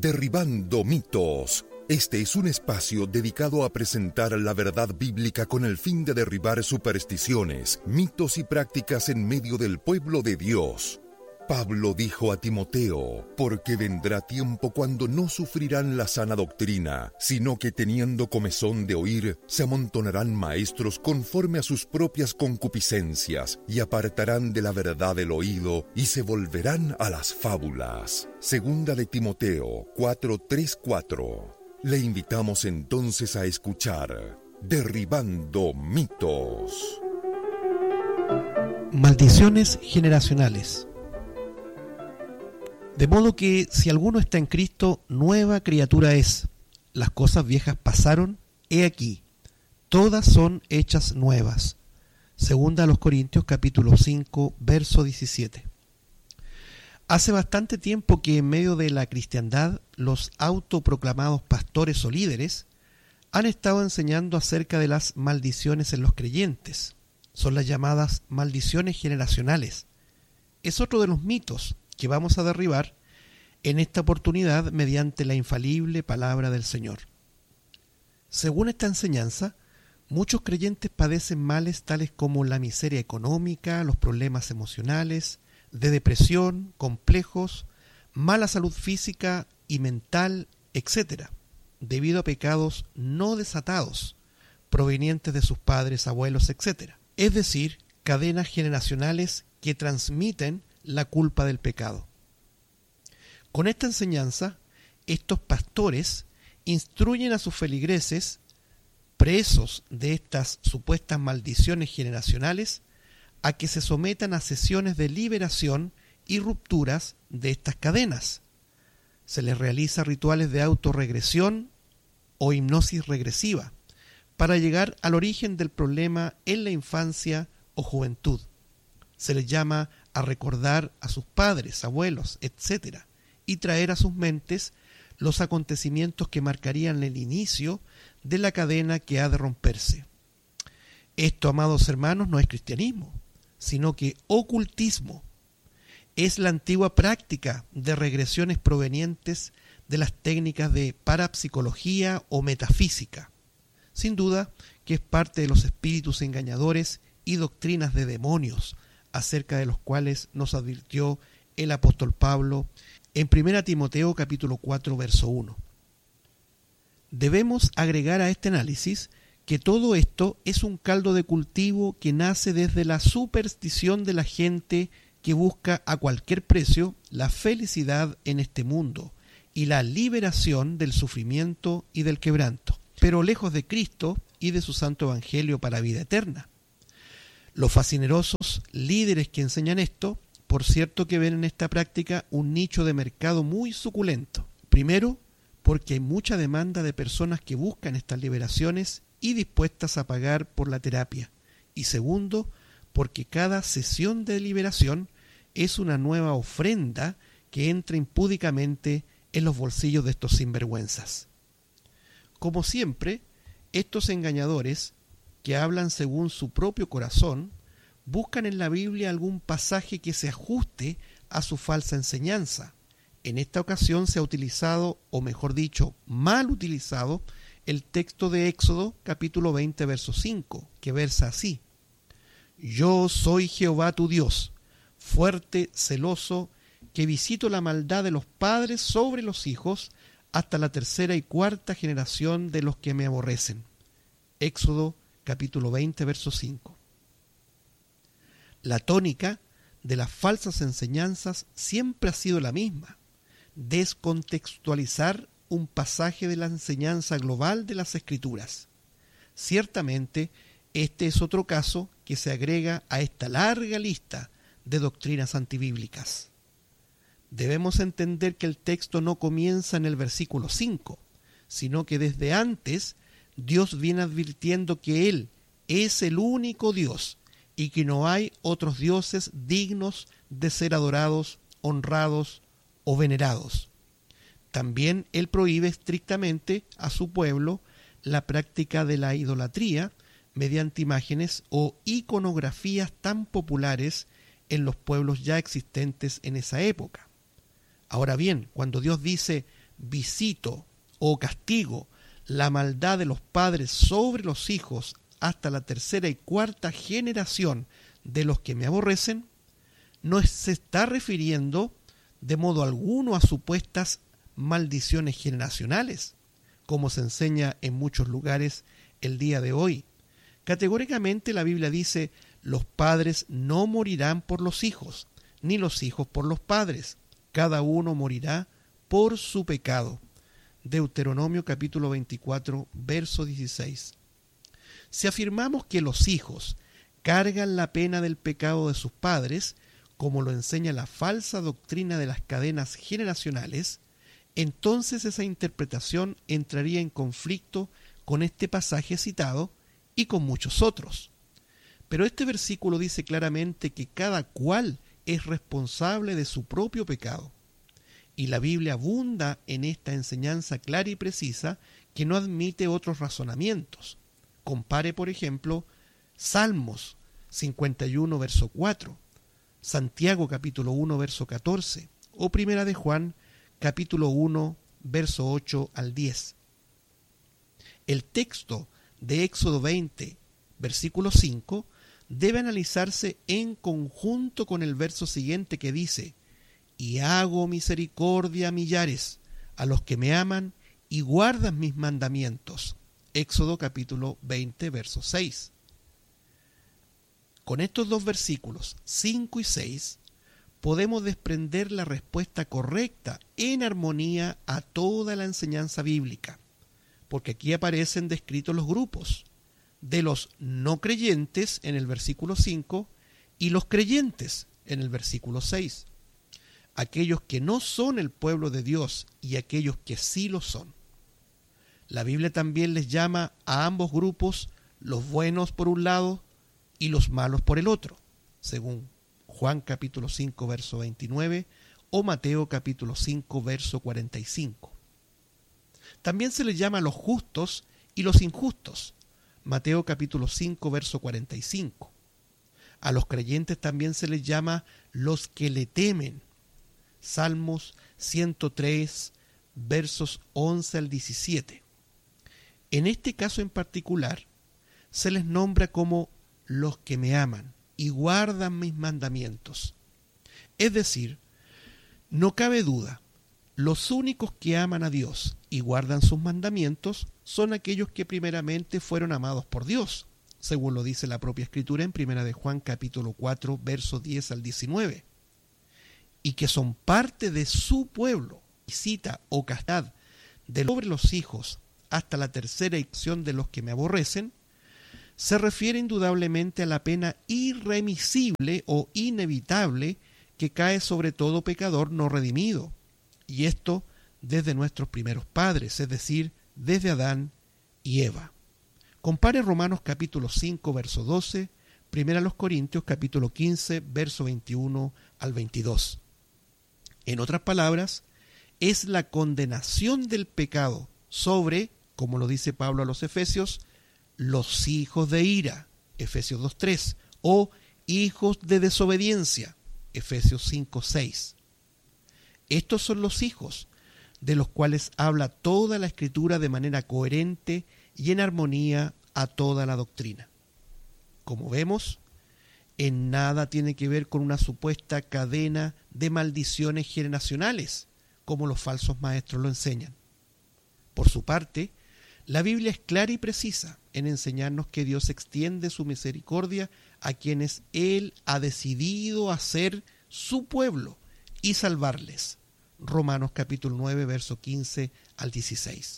Derribando mitos. Este es un espacio dedicado a presentar la verdad bíblica con el fin de derribar supersticiones, mitos y prácticas en medio del pueblo de Dios. Pablo dijo a Timoteo, porque vendrá tiempo cuando no sufrirán la sana doctrina, sino que teniendo comezón de oír, se amontonarán maestros conforme a sus propias concupiscencias, y apartarán de la verdad el oído, y se volverán a las fábulas. Segunda de Timoteo 4:3-4. Le invitamos entonces a escuchar Derribando mitos. Maldiciones generacionales. De modo que si alguno está en Cristo, nueva criatura es. Las cosas viejas pasaron, he aquí, todas son hechas nuevas. Segunda a los Corintios capítulo 5, verso 17. Hace bastante tiempo que en medio de la cristiandad, los autoproclamados pastores o líderes han estado enseñando acerca de las maldiciones en los creyentes. Son las llamadas maldiciones generacionales. Es otro de los mitos que vamos a derribar en esta oportunidad mediante la infalible palabra del Señor. Según esta enseñanza, muchos creyentes padecen males tales como la miseria económica, los problemas emocionales, de depresión, complejos, mala salud física y mental, etc., debido a pecados no desatados, provenientes de sus padres, abuelos, etc., es decir, cadenas generacionales que transmiten la culpa del pecado. Con esta enseñanza, estos pastores instruyen a sus feligreses, presos de estas supuestas maldiciones generacionales, a que se sometan a sesiones de liberación y rupturas de estas cadenas. Se les realiza rituales de autorregresión o hipnosis regresiva para llegar al origen del problema en la infancia o juventud. Se les llama a recordar a sus padres, abuelos, etc., y traer a sus mentes los acontecimientos que marcarían el inicio de la cadena que ha de romperse. Esto, amados hermanos, no es cristianismo, sino que ocultismo. Es la antigua práctica de regresiones provenientes de las técnicas de parapsicología o metafísica. Sin duda que es parte de los espíritus engañadores y doctrinas de demonios, acerca de los cuales nos advirtió el apóstol Pablo en 1 Timoteo capítulo 4, verso 1. Debemos agregar a este análisis que todo esto es un caldo de cultivo que nace desde la superstición de la gente que busca a cualquier precio la felicidad en este mundo y la liberación del sufrimiento y del quebranto, pero lejos de Cristo y de su santo evangelio para vida eterna. Los fascinerosos líderes que enseñan esto, por cierto que ven en esta práctica un nicho de mercado muy suculento. Primero, porque hay mucha demanda de personas que buscan estas liberaciones y dispuestas a pagar por la terapia. Y segundo, porque cada sesión de liberación es una nueva ofrenda que entra impúdicamente en los bolsillos de estos sinvergüenzas. Como siempre, estos engañadores, que hablan según su propio corazón, buscan en la Biblia algún pasaje que se ajuste a su falsa enseñanza. En esta ocasión se ha utilizado, o mejor dicho, mal utilizado, el texto de Éxodo capítulo 20, verso 5, que versa así: Yo soy Jehová tu Dios, fuerte, celoso, que visito la maldad de los padres sobre los hijos hasta la tercera y cuarta generación de los que me aborrecen. Éxodo capítulo 20, verso 5. La tónica de las falsas enseñanzas siempre ha sido la misma: descontextualizar un pasaje de la enseñanza global de las Escrituras. Ciertamente, este es otro caso que se agrega a esta larga lista de doctrinas antibíblicas. Debemos entender que el texto no comienza en el versículo 5, sino que desde antes Dios viene advirtiendo que Él es el único Dios y que no hay otros dioses dignos de ser adorados, honrados o venerados. También Él prohíbe estrictamente a su pueblo la práctica de la idolatría mediante imágenes o iconografías tan populares en los pueblos ya existentes en esa época. Ahora bien, cuando Dios dice visito o castigo la maldad de los padres sobre los hijos hasta la tercera y cuarta generación de los que me aborrecen, no se está refiriendo de modo alguno a supuestas maldiciones generacionales, como se enseña en muchos lugares el día de hoy. Categóricamente la Biblia dice: los padres no morirán por los hijos, ni los hijos por los padres. Cada uno morirá por su pecado. Deuteronomio capítulo 24, verso 16. Si afirmamos que los hijos cargan la pena del pecado de sus padres, como lo enseña la falsa doctrina de las cadenas generacionales, entonces esa interpretación entraría en conflicto con este pasaje citado y con muchos otros. Pero este versículo dice claramente que cada cual es responsable de su propio pecado. Y la Biblia abunda en esta enseñanza clara y precisa que no admite otros razonamientos. Compare, por ejemplo, Salmos 51, verso 4, Santiago capítulo 1, verso 14, o Primera de Juan capítulo 1, verso 8 al 10. El texto de Éxodo 20, versículo 5, debe analizarse en conjunto con el verso siguiente que dice: y hago misericordia a millares, a los que me aman y guardan mis mandamientos. Éxodo capítulo 20, verso 6. Con estos dos versículos, 5 y 6, podemos desprender la respuesta correcta en armonía a toda la enseñanza bíblica, porque aquí aparecen descritos los grupos de los no creyentes en el versículo 5 y los creyentes en el versículo 6. Aquellos que no son el pueblo de Dios y aquellos que sí lo son. La Biblia también les llama a ambos grupos los buenos por un lado y los malos por el otro, según Juan capítulo 5 verso 29 o Mateo capítulo 5 verso 45. También se les llama a los justos y los injustos, Mateo capítulo 5 verso 45. A los creyentes también se les llama los que le temen, Salmos 103, versos 11 al 17. En este caso en particular, se les nombra como los que me aman y guardan mis mandamientos. Es decir, no cabe duda, los únicos que aman a Dios y guardan sus mandamientos son aquellos que primeramente fueron amados por Dios, según lo dice la propia Escritura en Primera de Juan capítulo 4, versos 10 al 19. Y que son parte de su pueblo, visita o castidad de sobre los hijos hasta la tercera acción de los que me aborrecen, se refiere indudablemente a la pena irremisible o inevitable que cae sobre todo pecador no redimido, y esto desde nuestros primeros padres, es decir, desde Adán y Eva. Compare Romanos capítulo 5, verso 12, Primera a los Corintios capítulo 15, verso 21 al 22. En otras palabras, es la condenación del pecado sobre, como lo dice Pablo a los Efesios, los hijos de ira, Efesios 2:3, o hijos de desobediencia, Efesios 5:6. Estos son los hijos de los cuales habla toda la Escritura de manera coherente y en armonía a toda la doctrina. Como vemos, en nada tiene que ver con una supuesta cadena de maldiciones generacionales, como los falsos maestros lo enseñan. Por su parte, la Biblia es clara y precisa en enseñarnos que Dios extiende su misericordia a quienes Él ha decidido hacer su pueblo y salvarles. Romanos capítulo 9, verso 15 al 16.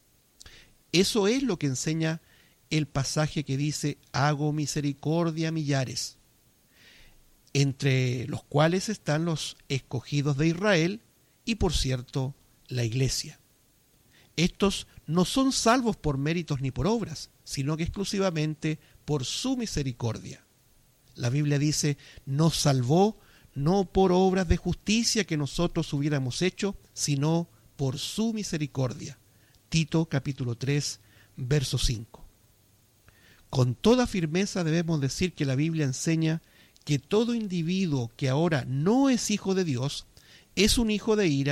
Eso es lo que enseña el pasaje que dice: hago misericordia a millares, entre los cuales están los escogidos de Israel y, por cierto, la iglesia. Estos no son salvos por méritos ni por obras, sino que exclusivamente por su misericordia. La Biblia dice: nos salvó no por obras de justicia que nosotros hubiéramos hecho, sino por su misericordia. Tito capítulo 3, verso 5. Con toda firmeza debemos decir que la Biblia enseña que todo individuo que ahora no es hijo de Dios es un hijo de ira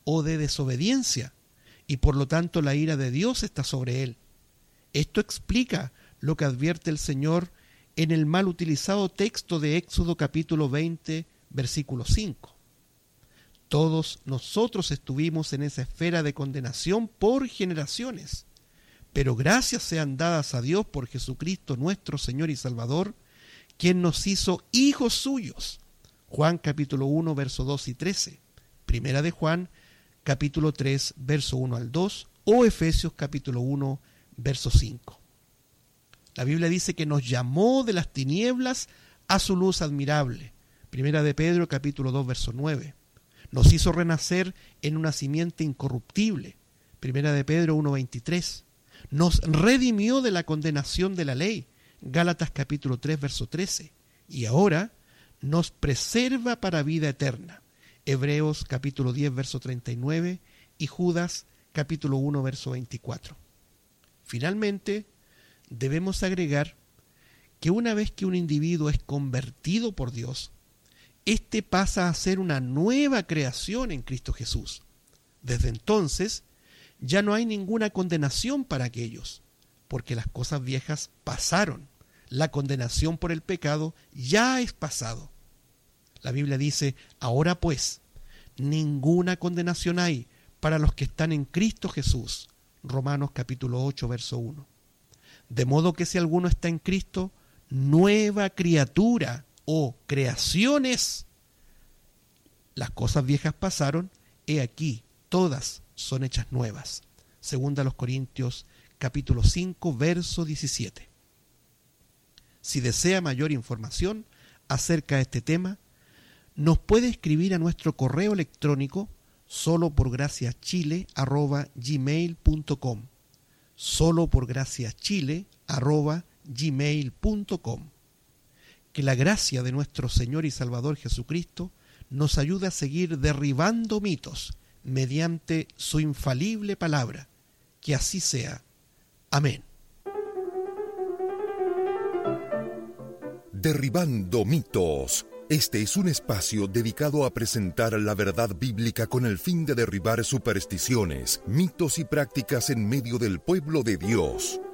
o de desobediencia, y por lo tanto la ira de Dios está sobre él. Esto explica lo que advierte el Señor en el mal utilizado texto de Éxodo capítulo 20, versículo 5. Todos nosotros estuvimos en esa esfera de condenación por generaciones, pero gracias sean dadas a Dios por Jesucristo nuestro Señor y Salvador, quien nos hizo hijos suyos. Juan capítulo 1, verso 2 y 13. Primera de Juan capítulo 3, verso 1 al 2, o Efesios capítulo 1, verso 5. La Biblia dice que nos llamó de las tinieblas a su luz admirable. Primera de Pedro capítulo 2, verso 9. Nos hizo renacer en una simiente incorruptible. Primera de Pedro 1, 23. Nos redimió de la condenación de la ley. Gálatas capítulo 3, verso 13. Y ahora nos preserva para vida eterna. Hebreos capítulo 10, verso 39 y Judas capítulo 1, verso 24. Finalmente, debemos agregar que una vez que un individuo es convertido por Dios, éste pasa a ser una nueva creación en Cristo Jesús. Desde entonces, ya no hay ninguna condenación para aquellos, porque las cosas viejas pasaron. La condenación por el pecado ya es pasado. La Biblia dice, ahora pues, ninguna condenación hay para los que están en Cristo Jesús. Romanos capítulo 8, verso 1. De modo que si alguno está en Cristo, nueva criatura o creaciones. Las cosas viejas pasaron, he aquí, todas son hechas nuevas. Segunda a los Corintios capítulo 5, verso 17. Si desea mayor información acerca de este tema, nos puede escribir a nuestro correo electrónico soloporgraciachile@gmail.com soloporgraciachile@gmail.com. Que la gracia de nuestro Señor y Salvador Jesucristo nos ayude a seguir derribando mitos mediante su infalible palabra. Que así sea. Amén. Derribando mitos. Este es un espacio dedicado a presentar la verdad bíblica con el fin de derribar supersticiones, mitos y prácticas en medio del pueblo de Dios.